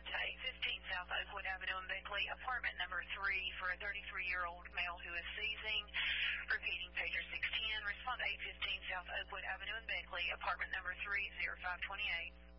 respond to 815 South Oakwood Avenue in Beckley, apartment number 3 for a 33-year-old male who is seizing. Repeating, pager 610. Respond to 815 South Oakwood Avenue in Beckley, apartment number 3, 0528.